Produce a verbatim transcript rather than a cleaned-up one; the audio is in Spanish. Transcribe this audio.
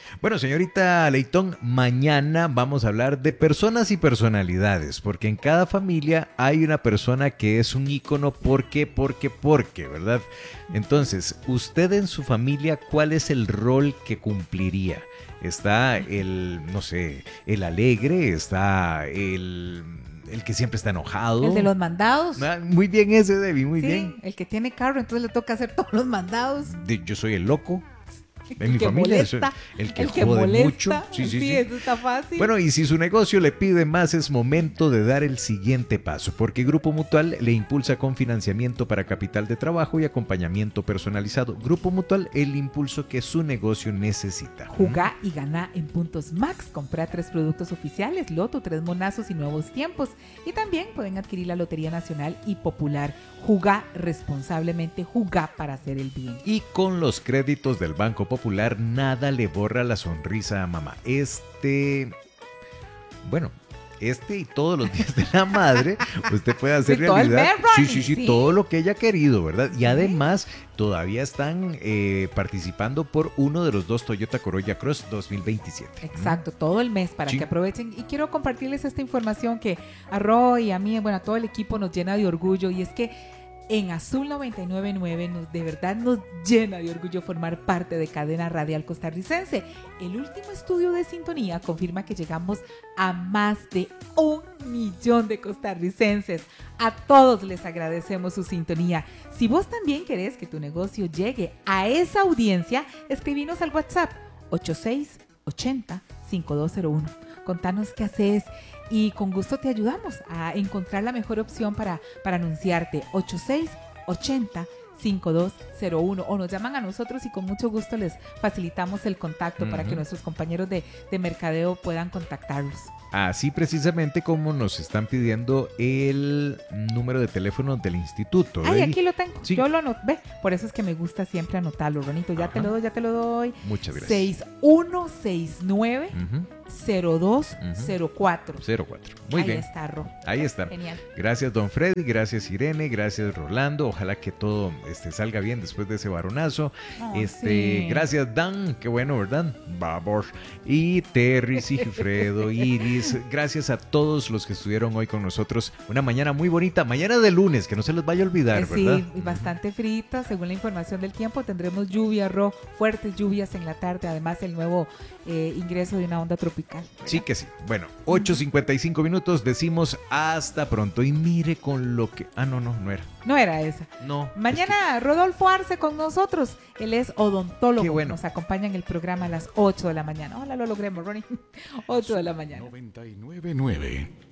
Bueno, señorita Leitón, mañana vamos a hablar de personas y personalidades, porque en cada familia hay una persona que es un ícono, ¿por qué? Porque, porque, ¿verdad? Entonces, usted en su familia, ¿cuál es el rol que cumpliría? Está el, no sé, el alegre, está el, el que siempre está enojado. El de los mandados. Ah, muy bien ese, Debbie, muy Sí, bien. el que tiene carro, entonces le toca hacer todos los mandados. De- yo soy el loco. En El mi que familia molesta, soy el que el que jode molesta. mucho. Sí, sí, Sí, sí. eso está fácil. Bueno, y si su negocio le pide más, es momento de dar el siguiente paso, porque Grupo Mutual le impulsa con financiamiento para capital de trabajo y acompañamiento personalizado. Grupo Mutual, el impulso que su negocio necesita. Jugá y ganá en Puntos Max. Compra tres productos oficiales, Loto, tres monazos y nuevos tiempos. Y también pueden adquirir la Lotería Nacional y Popular. Jugá responsablemente, jugá para hacer el bien. Y con los créditos del Banco Popular, nada le borra la sonrisa a mamá. Este, bueno, este y todos los días de la madre, usted puede hacer Y todo el realidad. mes, Sí, Ronnie, sí, sí, sí. todo lo que ella ha querido, ¿verdad? Y Sí. además, todavía están eh, participando por uno de los dos Toyota Corolla Cross dos mil veintisiete. Exacto, todo el mes para Sí. que aprovechen. Y quiero compartirles esta información que a Roy y a mí, bueno, a todo el equipo nos llena de orgullo. Y es que en Azul noventa y nueve punto nueve nos, de verdad nos llena de orgullo formar parte de Cadena Radial Costarricense. El último estudio de sintonía confirma que llegamos a más de un millón de costarricenses. A todos les agradecemos su sintonía. Si vos también querés que tu negocio llegue a esa audiencia, escribinos al WhatsApp ocho seis ochenta cincuenta y dos cero uno. Contanos qué haces y con gusto te ayudamos a encontrar la mejor opción para, para anunciarte. Ocho seis ochenta cincuenta y dos cero uno, o nos llaman a nosotros y con mucho gusto les facilitamos el contacto uh-huh. para que nuestros compañeros de, de mercadeo puedan contactarlos. Así precisamente como nos están pidiendo el número de teléfono del instituto. Ay, ¿eh? aquí lo tengo. Sí. Yo lo anoté. Por eso es que me gusta siempre anotarlo, Ronito. Ya Ajá. te lo doy, ya te lo doy. Muchas gracias. seis uno seis nueve Uh-huh. cero dos cero cuatro. cero cuatro. Muy Ahí bien. Ahí está, Ro. Ahí está. Genial. Gracias, don Freddy. Gracias, Irene. Gracias, Rolando. Ojalá que todo este, salga bien después de ese varonazo. Oh, este, sí. Gracias, Dan. Qué bueno, ¿verdad? Babor. Y Terry, Sigifredo, Iris. Gracias a todos los que estuvieron hoy con nosotros. Una mañana muy bonita. Mañana de lunes, que no se les vaya a olvidar, eh, ¿verdad? Sí, y bastante frita. Según la información del tiempo, tendremos lluvia, Ro. Fuertes lluvias en la tarde. Además, el nuevo eh, ingreso de una onda tropical, ¿verdad? Sí que sí. Bueno, ocho cincuenta y cinco minutos, decimos hasta pronto. Y mire con lo que... Ah, no, no, no era. No era esa. No. Mañana es que... Rodolfo Arce con nosotros. Él es odontólogo. Qué bueno. Nos acompaña en el programa a las ocho de la mañana. Ojalá lo logremos, Ronnie. ocho de la mañana. noventa y nueve punto nueve